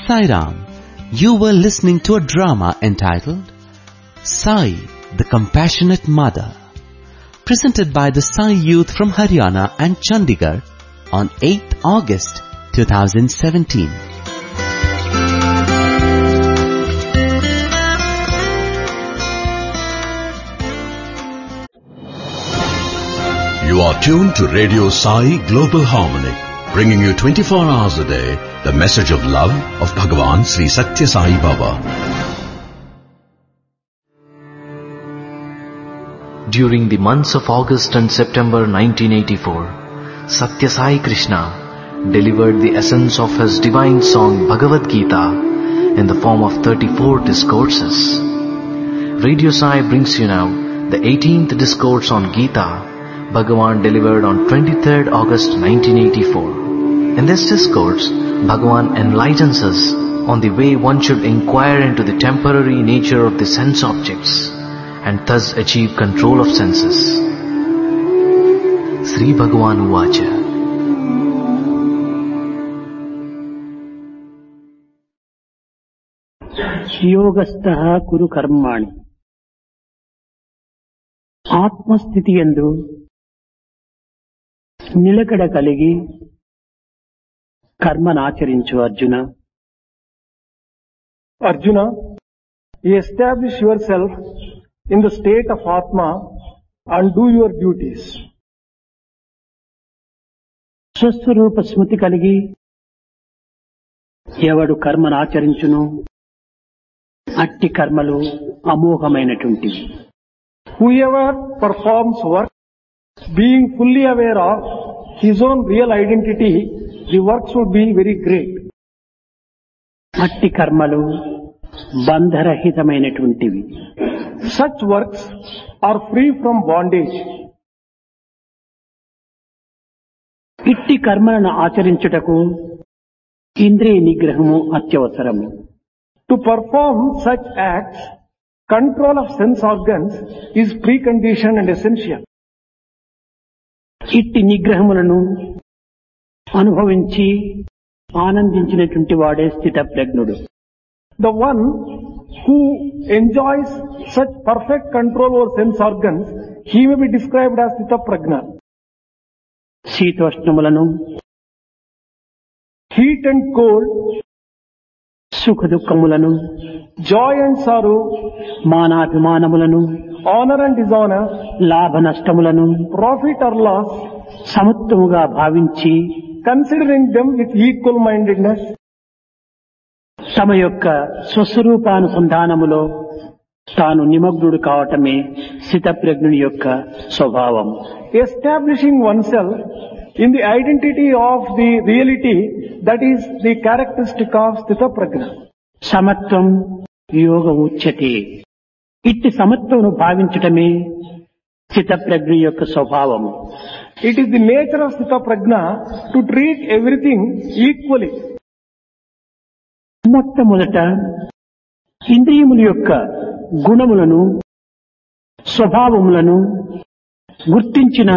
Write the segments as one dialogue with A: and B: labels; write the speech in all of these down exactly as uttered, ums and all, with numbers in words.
A: Sai Ram. You were listening to a drama entitled Sai, the Compassionate Mother, presented by the Sai Youth from Haryana and Chandigarh on eighth August twenty seventeen.
B: You are tuned to Radio Sai Global Harmony, bringing you twenty-four hours a day the message of love of Bhagavan Sri Satya Sai Baba.
C: During the months of August and September nineteen eighty-four, Satya Sai Krishna delivered the essence of his divine song Bhagavad Gita in the form of thirty-four discourses. Radio Sai brings you now the eighteenth discourse on Gita, Bhagavan delivered on twenty-third August nineteen eighty-four. In this discourse, Bhagavan enlightens us on the way one should inquire into the temporary nature of the sense objects and thus achieve control of senses. Sri Bhagavan Uvacha.
D: Yogastha kuru karmani. Atmasthiti yandu నిలకడ కలిగి కర్మనాచరించు Arjuna.
E: Arjuna, establish yourself in the state of Atma and do your duties.
D: స్వస్వరూప స్మృతి కలిగి ఎవడు కర్మనాచరించును అట్టి కర్మలు అమోఘమైనటువంటివి.
E: Whoever performs work being fully aware of his own real identity, the works would be very great.
D: అట్టి కర్మలు బంధరహితమైనటువంటివి.
E: Such works are free from bondage.
D: ఇట్టి కర్మలను ఆచరించుటకు ఇంద్రియ నిగ్రహము అత్యవసరము.
E: To perform such acts, control of sense organs is precondition and essential.
D: ఇట్టి నిగ్రహములను అనుభవించి ఆనందించినటువంటి వాడే స్థితప్రజ్ఞుడు.
E: The one who enjoys such perfect control over sense organs, he may be described as Sthitaprajna.
D: శీతోష్ణములను,
E: Heat and cold,
D: సుఖ దుఃఖములను,
E: joy and sorrow,
D: మానాభిమానములను,
E: honor and dishonor,
D: లాభ నష్టములను
E: profit or loss,
D: సమత్వముగా భావించి
E: considering them with equal mindedness,
D: తమ యొక్క స్వస్వరూపానుసంధానములో తాను నిమగ్నుడు కావటమే స్థితప్రజ్ఞుని యొక్క స్వభావం.
E: establishing oneself in the identity of the reality, that is the characteristic of Sthitaprajna.
D: సమత్వం యోగ ఉచ్యతే. ఇట్టి సమత్వమును భావించటమే స్థితప్రజ్ఞ యొక్క స్వభావము.
E: It is the nature of Sthitaprajna to treat everything equally.
D: మొట్టమొదట ఇంద్రియముల యొక్క గుణములను, స్వభావములను గుర్తించిన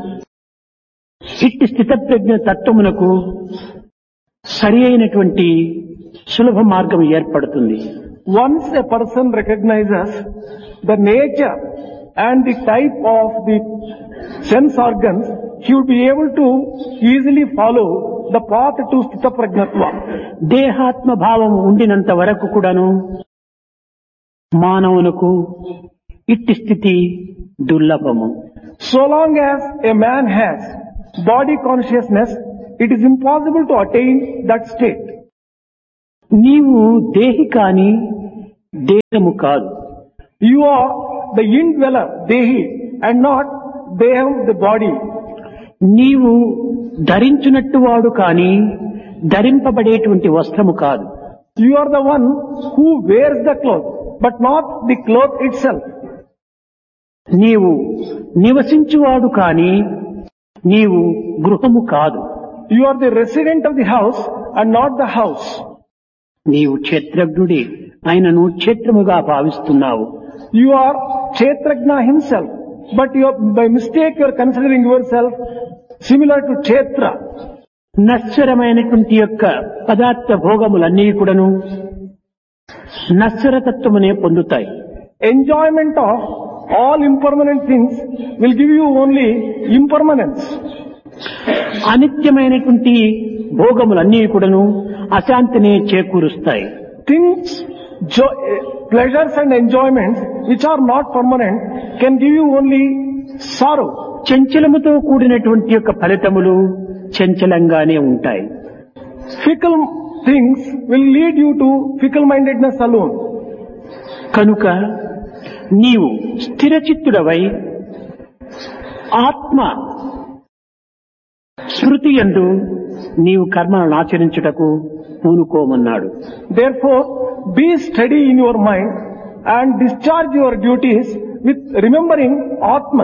D: ఇట్టి స్థితప్రజ్ఞ తత్వమునకు సరి అయినటువంటి సులభ మార్గం ఏర్పడుతుంది.
E: Once a person recognizes the nature and the type of the sense organs, he would be able to easily follow the path to Sthitaprajnatva.
D: దేహాత్మ భావం ఉండినంత వరకు కూడాను మానవునకు ఇట్టి స్థితి దుర్లభము.
E: So long as a man has body consciousness, it is impossible to attain that state.
D: నీవు దేహి కాని దేహము కాదు.
E: You are the indweller, Dehi, and not Deham, the body.
D: నీవు ధరించునట్టు వాడు కాని ధరింపబడేటువంటి వస్త్రము కాదు.
E: You are the one who wears the cloth, but not the cloth itself.
D: నీవు నివసించువాడు కాని నీవు గృహము కాదు.
E: You are the resident of the house and not the house.
D: నీవు క్షేత్రజ్ఞుడే ఆయనను క్షేత్రముగా భావిస్తున్నావు.
E: You are Kshetrajna himself, but you are, by mistake you are considering yourself similar to Kshetra.
D: నశ్వరమైనటువంటి యొక్క పదార్థ భోగములన్నీ కూడాను నశ్వరతత్వమునే పొందుతాయి.
E: Enjoyment of all impermanent things will give you only impermanence.
D: అనిత్యమైనటువంటి భోగములన్నీ కూడాను అశాంతిని చేకూరుస్తాయి.
E: Things, jo- pleasures and enjoyments which are not permanent can give you only sorrow.
D: చంచలముతో కూడినటువంటి యొక్క ఫలితములు చంచలంగానే ఉంటాయి.
E: Fickle things will lead you to fickle-mindedness alone.
D: కనుక నీవు స్థిరచిత్తుడవై ఆత్మ స్మృతి యందు నీవు కర్మలను ఆచరించుటకు పూనుకోమన్నాడు.
E: Therefore, be steady in your mind and discharge your duties with remembering Atman.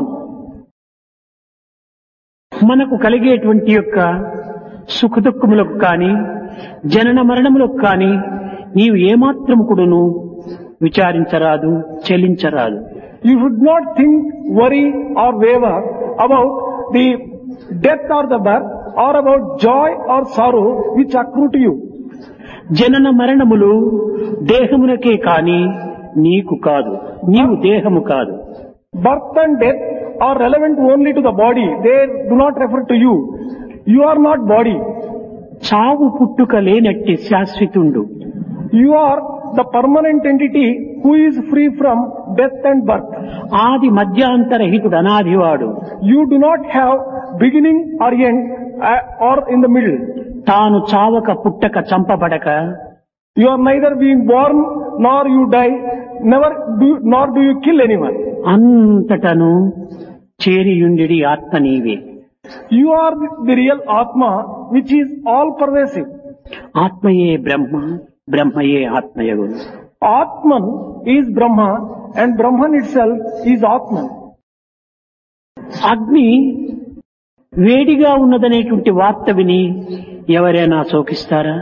D: మనకు కలిగేటువంటి యొక్క సుఖదుఖములకు కానీ జనన మరణములకు కానీ నీవు ఏమాత్రము కూడాను విచారించరాదు, చెలించరాదు.
E: You should not think, worry or waver about the death or the birth or about joy or sorrow which accrue to you.
D: జనన మరణములు దేహమునకే కాని నీకు కాదు, నీవు దేహము కాదు.
E: Birth and death are relevant only to the body. They do not refer to you. You are not body.
D: చావు పుట్టుక లేనట్టి శాశ్వతుండు.
E: You are the permanent entity who is free from death and birth.
D: ఆది మధ్యాంతరహితుడు అనాదివాడు.
E: You do not have beginning or end uh, or in the middle.
D: తాను చావక పుట్టక చంపబడక
E: You are neither being born nor you die, never do, nor do you kill anyone.
D: అంతటను చేరియుండి ఆత్మ నీవే.
E: You are the, the real Atma which is all pervasive.
D: ఆత్మయే బ్రహ్మ, బ్రహ్మయే ఆత్మయగు.
E: Atman is Brahma and Brahman itself is Atman.
D: అగ్ని వేడిగా ఉన్నదనేటువంటి వార్త విని ఎవరైనా శోకిస్తారా?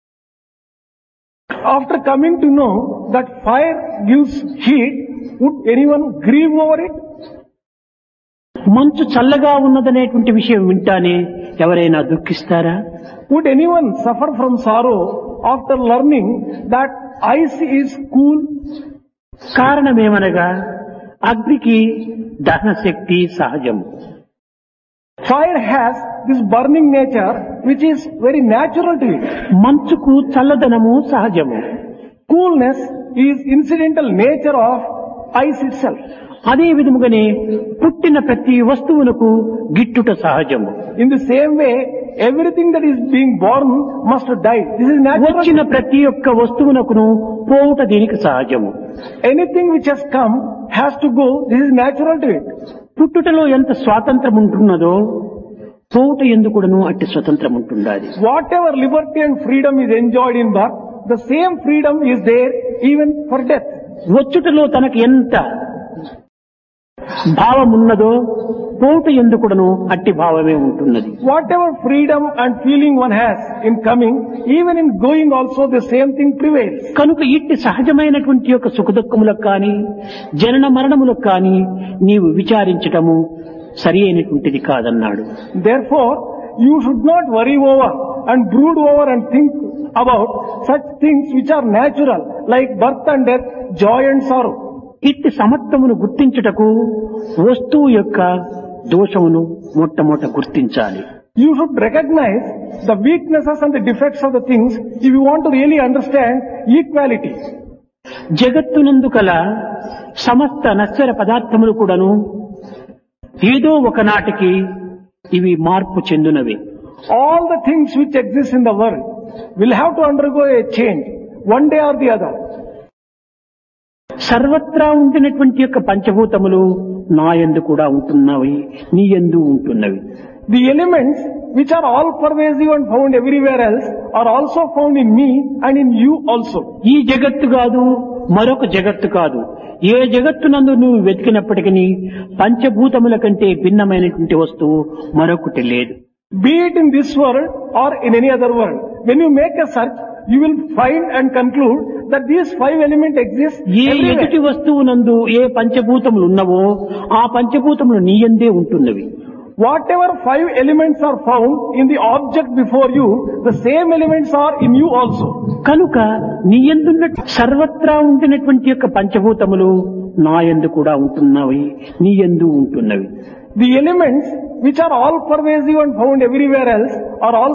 E: After coming to know that fire gives heat, would anyone grieve over it?
D: మంచు చల్లగా ఉన్నదనేటువంటి విషయం వింటానే ఎవరైనా దుఃఖిస్తారా?
E: Would anyone suffer from sorrow after learning that ice is cool?
D: కారణమేమనగా అగ్నికి దహన శక్తి సహజము.
E: Fire has this burning nature which is very natural to it.
D: మంచుకు చల్లదనము సహజము.
E: Coolness is incidental nature of ice itself.
D: అదే విధముగానే పుట్టిన ప్రతి వస్తువులకు గిట్టుట సహజము.
E: In the same way, everything that is being born must die. This is natural.
D: వచ్చిన ప్రతి ఒక్క వస్తువునకును పోవుట దీనికి సహజము.
E: Anything which has come has to go. This is natural to it.
D: పుట్టుటలో ఎంత స్వాతంత్రం ఉంటున్నదో పోవుట ఎందుకును అట్టి స్వతంత్రం ఉంటుండాలి.
E: Whatever liberty and freedom is enjoyed in birth, the same freedom is there even for death.
D: వచ్చుటలో తనకు ఎంత భావం ఉన్నదో పోవుట ఎందుకును అట్టి భావమే ఉంటున్నది.
E: Whatever freedom and feeling one has in coming, even in going also the same thing prevails.
D: కనుక ఇట్టి సహజమైనటువంటి యొక్క సుఖదుఖములకు కానీ జనన మరణములకు కానీ నీవు విచారించటము సరి అయినటువంటిది కాదన్నాడు.
E: Therefore, you should not worry over and brood over and think about such things which are natural like birth and death, joy and sorrow.
D: ఇట్టి సమత్వమును గుర్తించుటకు వస్తువు యొక్క దోషమును మొట్టమొదట గుర్తించాలి.
E: You should recognize the weaknesses and the defects of the things if you want to really understand equality.
D: జగత్తునందు కల సమస్త నశ్వర పదార్థములు కూడాను ఏదో ఒకనాటికి ఇవి మార్పు చెందునవి.
E: All the things which exist in the world will have to undergo a change one day or the other.
D: సర్వత్రా ఉంటున్నటువంటి యొక్క పంచభూతములు నా యందు కూడా ఉంటున్నవి, నీ యందు ఉంటున్నవి.
E: The elements which are all pervasive and found everywhere else are also found in me and in you also.
D: ఈ జగత్తు కాదు, మరొక జగత్తు కాదు. ఏ జగత్తునందు నువ్వు వెతికినప్పటికీ పంచభూతముల కంటే భిన్నమైనటువంటి వస్తువు మరొకటి లేదు.
E: Be it in this world or in any other world, when you make a search, you will find and conclude that these five elements exist
D: ఏ ఎదుటి
E: everywhere.
D: వస్తువునందు ఏ పంచభూతములు ఉన్నవో ఆ పంచభూతములు నీ యందే ఉంటున్నవి.
E: Whatever five elements are found in the object before you, the same elements are in you also.
D: కనుక నీ యందున్న సర్వత్రా ఉండినటువంటి యొక్క పంచభూతములు నా యందు కూడా ఉంటున్నవి, నీ యందు ఉంటున్నవి.
E: The elements which are all pervasive and found everywhere else are all